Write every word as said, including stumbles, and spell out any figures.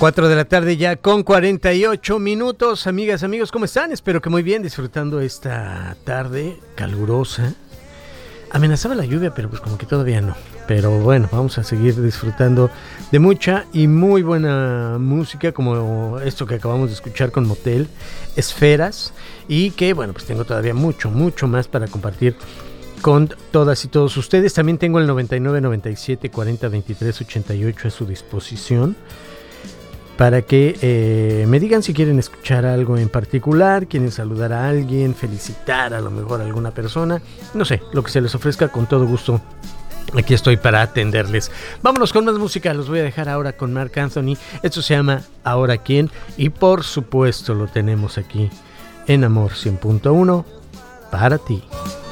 cuatro de la tarde ya con cuarenta y ocho minutos. Amigas, amigos, ¿cómo están? Espero que muy bien, disfrutando esta tarde calurosa. Amenazaba la lluvia, pero pues como que todavía no. Pero bueno, vamos a seguir disfrutando de mucha y muy buena música, como esto que acabamos de escuchar con Motel, Esferas, y que bueno, pues tengo todavía mucho, mucho más para compartir con todas y todos ustedes. También tengo el noventa y nueve, noventa y siete, cuarenta, veintitrés, ochenta y ocho a su disposición para que eh, me digan si quieren escuchar algo en particular, quieren saludar a alguien, felicitar a lo mejor a alguna persona, no sé, lo que se les ofrezca, con todo gusto. Aquí estoy para atenderles. Vámonos con más música. Los voy a dejar ahora con Marc Anthony. Esto se llama Ahora Quién. Y por supuesto lo tenemos aquí en Amor cien punto uno para ti.